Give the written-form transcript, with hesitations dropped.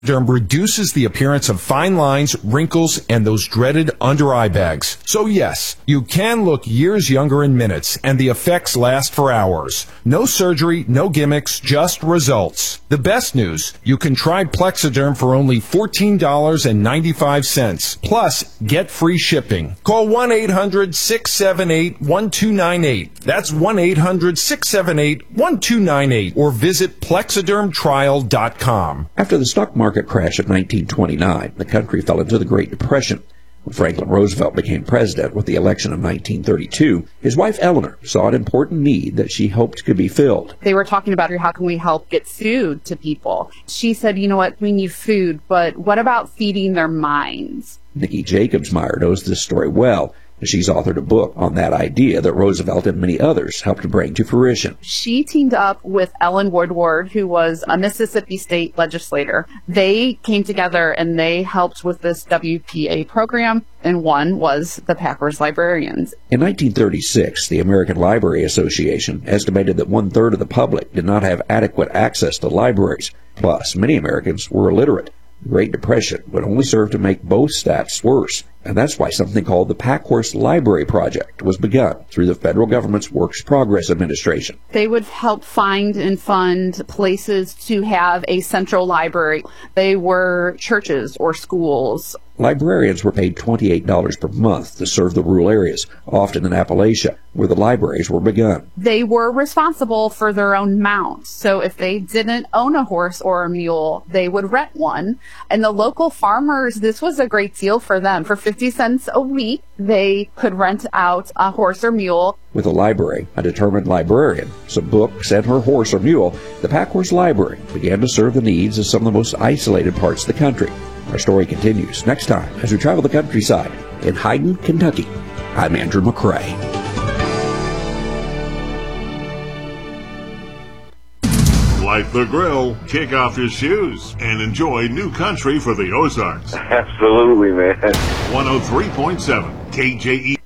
Derm reduces the appearance of fine lines, wrinkles, and those dreaded under-eye bags. So yes, you can look years younger in minutes, and the effects last for hours. No surgery, no gimmicks, just results. The best news, you can try Plexiderm for only $14.95. Plus, get free shipping. Call 1-800-678-1298. That's 1-800-678-1298. Or visit plexidermtrial.com. After the stock market crash of 1929, the country fell into the Great Depression. When Franklin Roosevelt became president with the election of 1932, his wife Eleanor saw an important need that she hoped could be filled. They were talking about how can we help get food to people. She said, you know what, we need food, but what about feeding their minds? Nikki Jacobsmeyer knows this story well. She's authored a book on that idea that Roosevelt and many others helped to bring to fruition. She teamed up with Ellen Woodward, who was a Mississippi state legislator. They came together and they helped with this WPA program, and one was the Packers Librarians. In 1936, the American Library Association estimated that one-third of the public did not have adequate access to libraries. Plus, many Americans were illiterate. The Great Depression would only serve to make both stats worse, and that's why something called the Packhorse Library Project was begun through the federal government's Works Progress Administration. They would help find and fund places to have a central library. They were churches or schools. Librarians were paid $28 per month to serve the rural areas, often in Appalachia, where the libraries were begun. They were responsible for their own mount. So if they didn't own a horse or a mule, they would rent one. And the local farmers, this was a great deal for them. For 50 cents a week, they could rent out a horse or mule. With a library, a determined librarian, some books, and her horse or mule, the Packhorse Library began to serve the needs of some of the most isolated parts of the country. Our story continues next time as we travel the countryside in Hayden, Kentucky. I'm Andrew McCrae. Light the grill, kick off your shoes, and enjoy new country for the Ozarks. Absolutely, man. 103.7 KJE.